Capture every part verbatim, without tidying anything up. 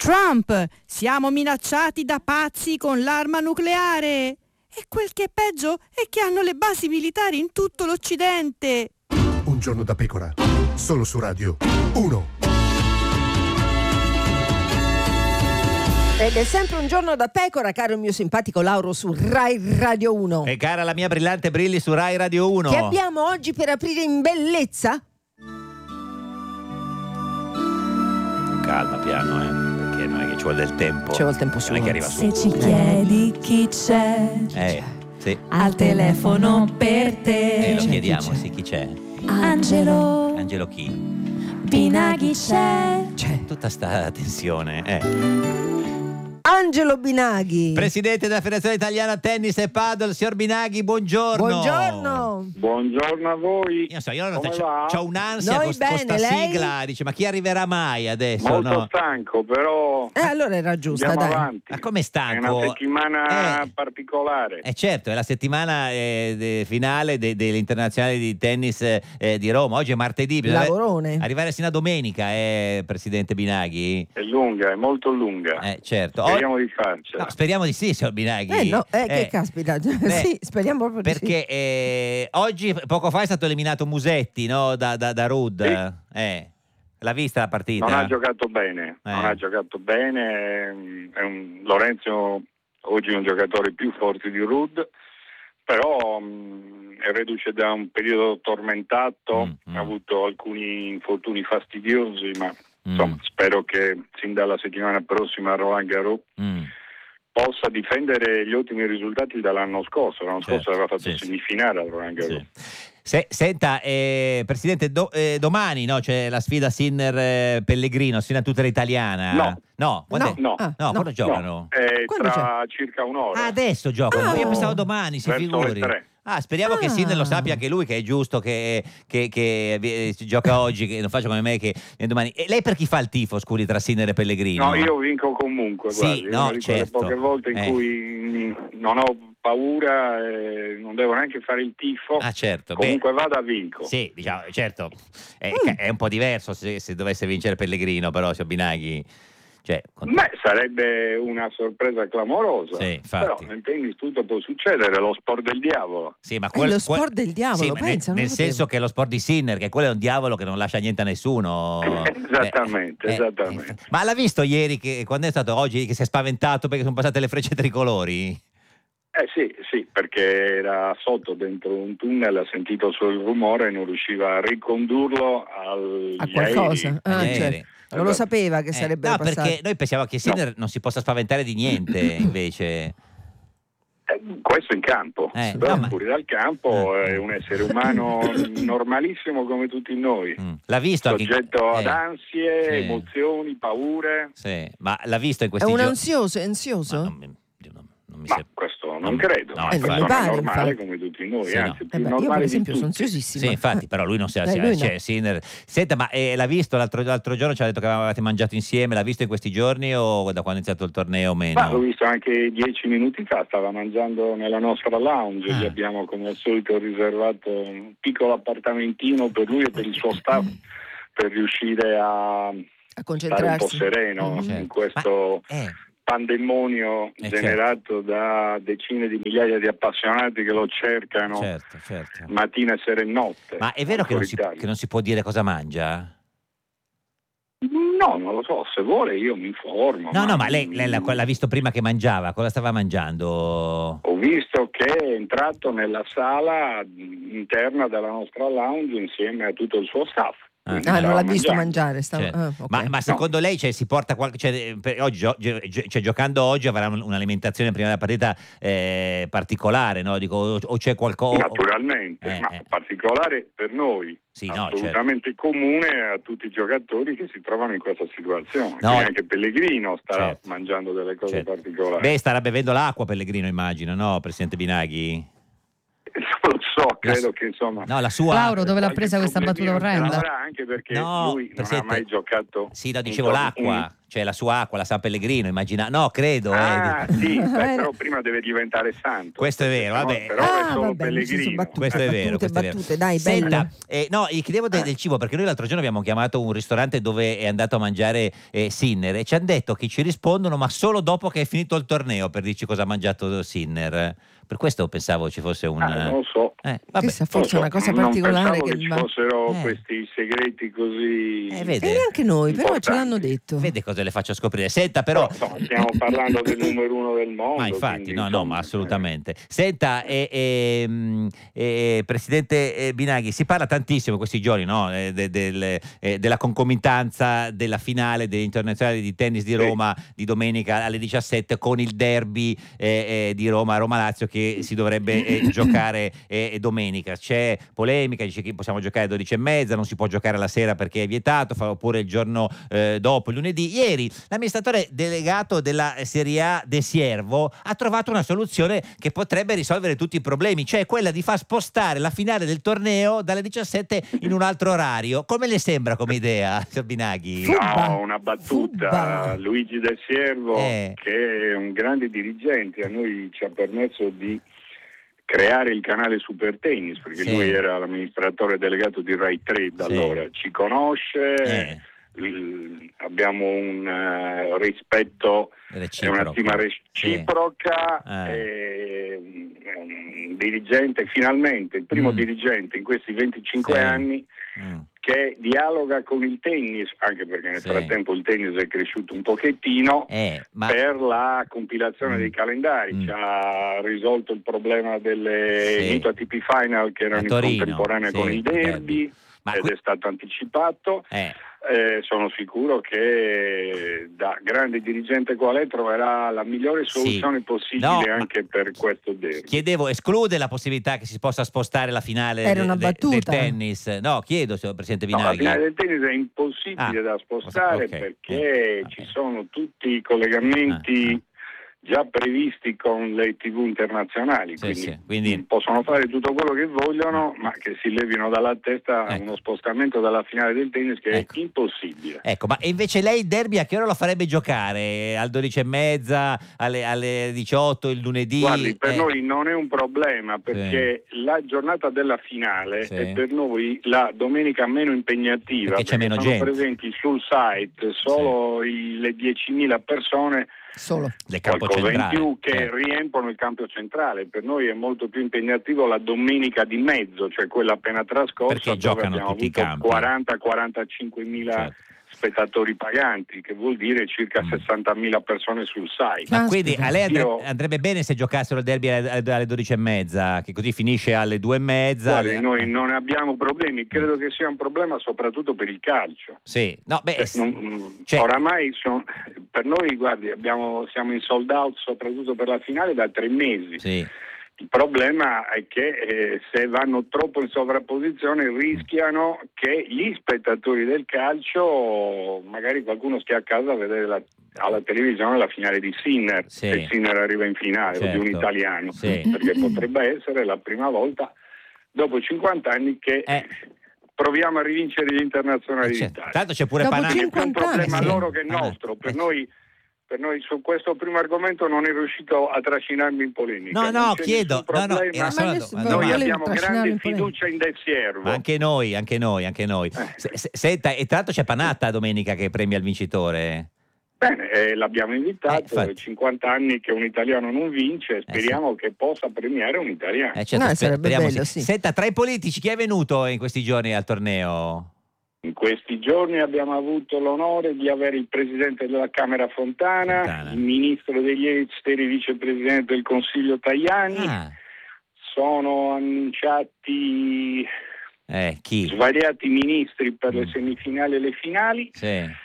Trump, siamo minacciati da pazzi con l'arma nucleare. E quel che è peggio è che hanno le basi militari in tutto l'Occidente. Un giorno da pecora, solo su Radio uno. Ed è sempre un giorno da pecora, caro il mio simpatico Lauro, su Rai Radio uno. E cara la mia brillante Brilli su Rai Radio uno. Che abbiamo oggi per aprire in bellezza? Calma, piano, eh, perché non è che ci vuole del tempo. Ci vuole il tempo suo. Non è che arriva su. Se ci chiedi chi c'è Eh, sì. al telefono per te, E lo C'è, chiediamo, chi c'è? sì, chi c'è? Angelo Angelo chi? Binaghi c'è. C'è Tutta sta tensione, eh. Angelo Binaghi. Presidente della Federazione Italiana Tennis e Padel, signor Binaghi, buongiorno. Buongiorno. Buongiorno a voi. Io so, io non Come c'ho, va? c'ho un'ansia Noi con, bene, con sta lei? sigla, dice ma chi arriverà mai adesso? Molto No? stanco, però Eh, allora era giusta, andiamo dai. avanti. Ma come È stanco? una settimana Eh. particolare. Eh certo, è la settimana eh, de- finale de- dell'internazionale di tennis eh, di Roma. Oggi è martedì, bisogna Lavorone. arrivare sino a domenica, eh, Presidente Binaghi? È lunga, è molto lunga. Eh, certo. Speriamo O- di farcela. no, speriamo di sì, signor Binaghi. Eh no, eh, che Eh, caspita. eh, Sì, speriamo proprio di sì. Perché eh, oggi, poco fa, è stato eliminato Musetti, no? Da, da, da Rudd. Sì. Eh, l'ha vista la partita? Non ha giocato bene, Eh. non ha giocato bene. È un, Lorenzo oggi è un giocatore più forte di Rudd, però mh, è reduce da un periodo tormentato, Mm, mm. ha avuto alcuni infortuni fastidiosi, ma Mm, insomma, spero che sin dalla settimana prossima a Roland Garros mm. possa difendere gli ottimi risultati dell'anno scorso. L'anno Certo, scorso aveva fatto sì, sì. semifinale al Roland Garros. Sì. Se- senta, eh, Presidente, do- eh, domani no, c'è la sfida Sinner-Pellegrino, sfida tutta l'italiana. No. No, quando No. è? No, Ah, No, no. quando giocano? è Quando tra circa un'ora. Ah, adesso giocano. Ah. Io pensavo domani, si Verso figuri. le tre. Ah, speriamo che Ah. Sinner lo sappia anche lui, che è giusto che, che, che eh, si gioca oggi, che non faccia come me che eh, domani. E lei per chi fa il tifo, scusi, tra Sinner e Pellegrino? No, io vinco comunque, Sì, guardi, è no, una di quelle certo. poche volte in Eh. cui mh, non ho paura, e non devo neanche fare il tifo. Ah, certo. Beh, Comunque vada, vinco. sì, diciamo, certo. È, Mm. è un po' diverso se, se dovesse vincere Pellegrino, però, signor Binaghi. Cioè, con- Beh, sarebbe una sorpresa clamorosa. Sì, infatti. Però nel tennis tutto può succedere, è lo sport del diavolo. Sì, ma È quel- lo quel- sport del diavolo, sì, ma nel- pensa, non nel, lo senso sapevo. che è lo sport di Sinner, che quello è un diavolo che non lascia niente a nessuno. Esattamente, Eh, eh, esattamente. eh, ma l'ha visto ieri, che, quando è stato oggi, che si è spaventato perché sono passate le frecce tricolori? Eh sì, sì, perché era sotto dentro un tunnel, ha sentito solo il rumore e non riusciva a ricondurlo al A qualcosa. Ah, Agli certo. aerei. Non lo sapeva che Eh, sarebbero no, passati. perché noi pensiamo che Sinner non si possa spaventare di niente, invece. Eh, questo in campo, Eh, però no, ma- fuori dal campo Eh. è un essere umano normalissimo come tutti noi, Mm. L'ha visto anche in- soggetto ad eh, ansie, sì. emozioni, paure, Sì, ma l'ha visto in È questi un giorni? ansioso, è Ma ansioso? non mi, non- non mi ma sembra. questo non non- credo, no, è una Eh, non mi persona pare, normale infatti. come tutti noi, Sì, no. anzi Eh più beh, io normale per di esempio sono tutti. ansiosissima. Sì, infatti, però lui non si Dai, si- lui cioè, no. Sinner. Senta, ma eh, l'ha visto l'altro, l'altro giorno? Ci ha detto che avevate mangiato insieme. L'ha visto in questi giorni o da quando è iniziato il torneo o meno? Ma l'ho visto anche dieci minuti fa, stava mangiando nella nostra lounge, Ah. gli abbiamo come al solito riservato un piccolo appartamentino per lui e per il suo staff per riuscire a A stare un po' concentrarsi. sereno Mhm. Certo. in questo Ma- eh, pandemonio Eh, generato da decine di migliaia di appassionati che lo cercano certo, certo. mattina, sera e notte. Ma è vero che non, si, Fuori che non si può dire cosa mangia? No, non lo so, se vuole io mi informo. No, no, ma lei, lei l'ha, l'ha visto prima che mangiava. Cosa stava mangiando? Ho visto che è entrato nella sala interna della nostra lounge insieme a tutto il suo staff. Quindi Ah, non stava l'ha visto mangiando. mangiare. Stava... Cioè, ah, ok. ma, ma secondo lei cioè, si porta qualche. Cioè, per- oggi, gio- gio- cioè, giocando oggi avrà un- un'alimentazione prima della partita eh, particolare, no? Dico, o, o c'è qualcosa. Naturalmente, Eh, ma eh. particolare per noi, Sì, no, assolutamente comune a tutti i giocatori che si trovano in questa situazione. No. Quindi anche Pellegrino sta Certo. mangiando delle cose Certo. particolari. Beh, starà bevendo l'acqua Pellegrino, immagino, no, Presidente Binaghi? Non lo so, credo La- che insomma... No, la sua. Lauro, dove l'ha qualche presa questa battuta problemino ce orrenda? l'avrà, anche perché No, lui non ha Presidente. mai giocato Sì, no, un dicevo tor- l'acqua. un- cioè la sua acqua, la San Pellegrino, immagina, no, credo. Ah, eh. sì, beh, però prima deve diventare santo. Questo è vero, no? vabbè. Però Ah, è solo vabbè, mi ci sono Pellegrino. battute, Questo è vero, battute, questo è vero. battute, dai, Senta, bello. eh, no, gli chiedevo de- del cibo perché noi l'altro giorno abbiamo chiamato un ristorante dove è andato a mangiare eh, Sinner e ci hanno detto che ci rispondono ma solo dopo che è finito il torneo per dirci cosa ha mangiato Sinner. Per questo pensavo ci fosse un... Ah, non lo so. Eh, vabbè. Questa forse è Non una so, cosa particolare non pensavo che che ci va- fossero Eh. questi segreti così. Eh, E vede, neanche noi, però ce Importanti. l'hanno detto. vede cosa le faccio scoprire. Senta però... Però, insomma, stiamo parlando del numero uno del mondo. Ma infatti, quindi, no, no, insomma, ma assolutamente. Senta, eh, eh, mh, eh, Presidente eh, Binaghi, si parla tantissimo in questi giorni, no? eh, de- del- eh, della concomitanza della finale dell'Internazionale di tennis di Roma di domenica alle diciassette con il derby eh, eh, di Roma, Roma-Lazio che si dovrebbe eh, giocare eh, domenica. C'è polemica, dice che possiamo giocare alle dodici e mezza, non si può giocare la sera perché è vietato, fa oppure il giorno eh, dopo, il lunedì. Ieri l'amministratore delegato della Serie A De Siervo ha trovato una soluzione che potrebbe risolvere tutti i problemi, cioè quella di far spostare la finale del torneo dalle diciassette in un altro orario. Come le sembra come idea, signor Binaghi? Fubba. No, una battuta. Fubba. Luigi Del Siervo, Eh. che è un grande dirigente, a noi ci ha permesso di creare il canale Super Tennis, perché Sì. lui era l'amministratore delegato di Rai tre da Sì. allora, ci conosce, Eh. il- abbiamo un eh, rispetto e Reciproco. una stima reciproca, Sì. Eh. e, è un dirigente, finalmente il primo Mm. dirigente in questi venticinque Sì. anni Mm. che dialoga con il tennis, anche perché nel Sì. frattempo il tennis è cresciuto un pochettino, Eh, ma... per la compilazione Mm. dei calendari. Mm. Ci ha risolto il problema delle Sì. Mito A T P Final che erano A in Torino, contemporanea sì, con il derby. derby, Ma ed qui- è stato anticipato. eh. Eh, sono sicuro che da grande dirigente qual è troverà la migliore Sì. soluzione possibile No, ma- anche per questo derby. Chiedevo, esclude la possibilità che si possa spostare la finale Era de- una de- del battuta. tennis? No, chiedo, signor Presidente No, la Binaghi. finale del tennis è impossibile Ah, da spostare ok, perché eh, ci vabbè. sono tutti i collegamenti Ah, ah. già previsti con le tivù internazionali, Sì, quindi, sì, quindi- possono fare tutto quello che vogliono, ma che si levino dalla testa Ecco. uno spostamento dalla finale del tennis che Ecco. è impossibile. Ecco, ma invece lei il derby a che ora lo farebbe giocare? Al dodici e mezza, alle, alle diciotto, il lunedì? Guardi, per Eh, noi non è un problema perché la giornata della finale Sì. è per noi la domenica meno impegnativa, Perché c'è meno sono gente. presenti sul site solo i- le diecimila persone, Solo. del campo qualcosa centrale. in più, che certo. riempiono il campo centrale. Per noi è molto più impegnativo la domenica di mezzo, cioè quella appena trascorsa, Perché dove giocano abbiamo tutti i avuto campi. quaranta quarantacinque mila Certo. spettatori paganti, che vuol dire circa Mm. sessantamila persone sul site. Ma Caspita. quindi a lei andre- Io- andrebbe bene se giocassero il derby alle, alle- alle dodici e mezza, che così finisce alle due e mezza. Guardi, alle- noi non abbiamo problemi, credo che sia un problema soprattutto per il calcio. Sì, no, beh, Cioè, s- non- cioè- oramai son- per noi, guardi, abbiamo- siamo in sold out soprattutto per la finale da tre mesi. sì. Il problema è che eh, se vanno troppo in sovrapposizione rischiano che gli spettatori del calcio, magari qualcuno stia a casa a vedere la- alla televisione la finale di Sinner, Sì. se Sinner arriva in finale, o di un Certo. italiano, Sì. perché potrebbe essere la prima volta dopo cinquanta anni che Eh. proviamo a rivincere gli internazionali Eh, certo. d'Italia. Tanto c'è pure Dopo Panà. Quindi è più un cinquanta anni, problema sì. loro che Ah, nostro. Per eh. noi, per noi su questo primo argomento non è riuscito a trascinarmi in polemica. No, Non no, c'è chiedo. nessun No, no, problema. era solo Ma una nessuno- domanda. Noi volevo abbiamo trascinare grande in polemica. fiducia in Del Siervo. Ma anche noi, anche noi, anche noi. Eh. Se- se- senta, e tra l'altro c'è Panatta domenica che premia il vincitore. Bene, eh, l'abbiamo Eh, invitato, infatti. cinquanta anni che un italiano non vince, speriamo che possa premiare un italiano. Eh, certo, No, sper- sarebbe speriamo bello, sì. sì. Senta, tra i politici chi è venuto in questi giorni al torneo? In questi giorni abbiamo avuto l'onore di avere il Presidente della Camera Fontana, Fontana. il Ministro degli Esteri, Vicepresidente del Consiglio Tajani. Ah, Sono annunciati eh, chi? svariati ministri per le Mm. semifinali e le finali. Sì.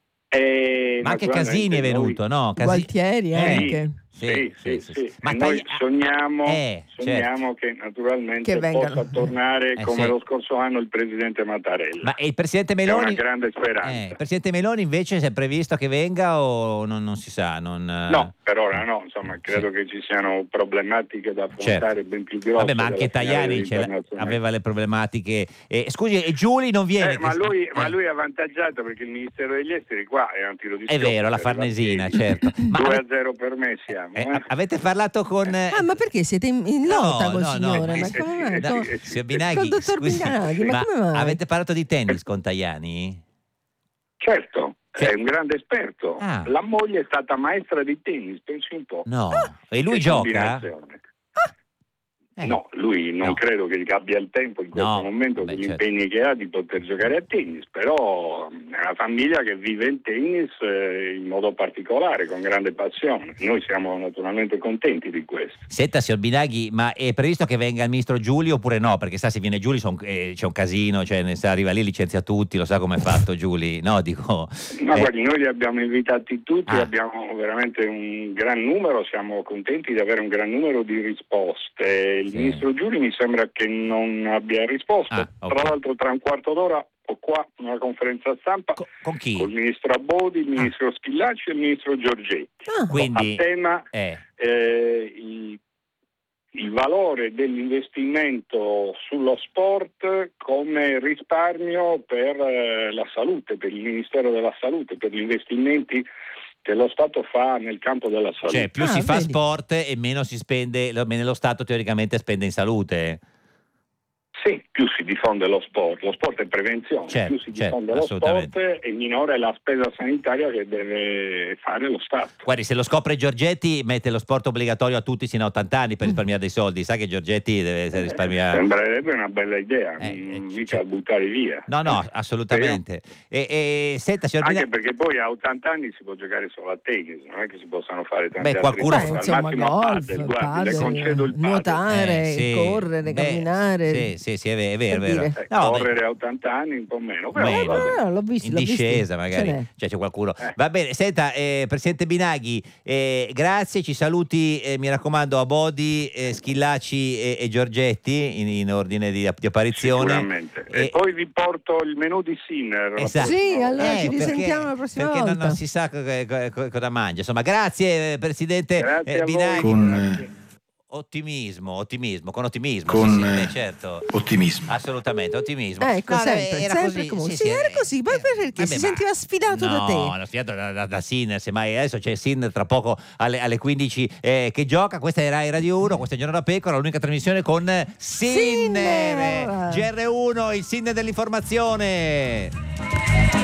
E Ma anche naturalmente Casini è noi- venuto, no? Casi- Gualtieri Eh, anche. Sì, sì, sì. Ma E noi Tagli- sogniamo, Eh, sogniamo che naturalmente Che vengano. possa tornare Eh, come sì. lo scorso anno il Presidente Mattarella. Ma e il Presidente È una Meloni? grande speranza. Eh, il Presidente Meloni invece si è previsto che venga o non, non si sa? Non, eh, No, per ora no, insomma credo che ci siano problematiche da affrontare Certo. ben più grosse. Vabbè, ma anche della finale Tajani ce l'ha- internazionale. aveva le problematiche. Eh, scusi, e Giuli non viene. Eh, ma, che- lui, eh, ma lui è avvantaggiato perché il Ministero degli Esteri qua è un tiro di È schioppo, vero, la per Farnesina, arrivati certo. Ma due a ave- zero per me siamo. eh, eh. avete parlato con. eh, Ah, ma perché siete in, in No, lotta col no, no, signore? ma sì, come sì, mai? sì, Da- Come- sì. signor Binaghi, Col dottor scusi, Binaghi, ma come mai? avete parlato di tennis con Tajani? Certo, Cioè- è un grande esperto. Ah. La moglie è stata maestra di tennis, pensi un po'. No. E lui Che gioca? combinazione. Eh, No, lui non no. credo che abbia il tempo in questo No, momento, vabbè, con gli certo. impegni che ha, di poter giocare a tennis, però è una famiglia che vive il tennis eh, in modo particolare, con grande passione. Noi siamo naturalmente contenti di questo. Senta, signor Binaghi, ma è previsto che venga il ministro Giuli oppure no? Perché sa, se viene Giuli son- eh, c'è un casino, cioè ne sa, arriva lì, licenzia tutti, lo sa come è fatto Giuli? No, dico. Ma eh, guardi, noi li abbiamo invitati tutti, Ah. abbiamo veramente un gran numero, siamo contenti di avere un gran numero di risposte. Il Sì. ministro Giuli mi sembra che non abbia risposto. Ah, ok. Tra l'altro tra un quarto d'ora ho qua una conferenza stampa co- con chi? con il ministro Abodi, il ministro Schillaci e il ministro Giorgetti. Ah, Quindi, A tema eh, eh, il, il valore dell'investimento sullo sport come risparmio per eh, la salute, per il Ministero della Salute, per gli investimenti che lo Stato fa nel campo della salute. cioè più Ah, si fa vedi. sport e meno si spende, lo- meno lo Stato teoricamente spende in salute. Sì, più si diffonde lo sport, lo sport è prevenzione, Certo, più si certo, diffonde lo assolutamente. sport e minore è la spesa sanitaria che deve fare lo Stato. Guardi, se lo scopre Giorgetti mette lo sport obbligatorio a tutti sino a ottanta anni per risparmiare dei soldi. Sa che Giorgetti deve risparmiare. Sembrerebbe una bella idea, Eh, mm, eh, mica cioè- buttare via. No, no, assolutamente. E, e, senta, signor Anche Binaghi, perché poi a ottanta anni si può giocare solo a tennis, non è che si possano fare tanti Beh, altri qualcuno sport. fa- Al insomma, massimo a golf, padel, guardi, le padel, concedo il padel. nuotare, Eh, sì. correre, Beh, camminare. Sì, sì, sì, è vero, è vero. Per è vero. dire. Eh, No, beh, correre a ottanta anni un po' meno, però Meno. vabbè. No, no, l'ho visto, in l'ho visto. discesa Ce magari, n'è. cioè c'è qualcuno. Eh. Va bene, senta, eh, Presidente Binaghi, eh, grazie, ci saluti, eh, mi raccomando, a Bodi, eh, Schillaci e, e Giorgetti in, in ordine di, di apparizione. Sicuramente. E, E- poi vi porto il menù di Sinner. la Esatto. Sì, prossima allora volta. ci perché- risentiamo la prossima perché non- volta. non si sa co- co- co- cosa mangia. Insomma, grazie eh, Presidente Grazie eh, a voi. Binaghi. Con, Grazie. Ottimismo, ottimismo, con ottimismo. Con, sì, sì, eh, beh, certo. ottimismo. Assolutamente, ottimismo. Ecco, No, sempre, era sempre così, come- sì, sì, sì, era eh, così, ma eh, perché? vabbè, Si ma- sentiva sfidato da te. No, no, sfidato da, da, da Sinner, semmai adesso c'è Sinner tra poco alle, alle quindici eh, che gioca, questa è Rai Radio uno, questa è Giorno da Pecora, l'unica trasmissione con Sinner, Sinner! G R uno, il Sinner dell'informazione.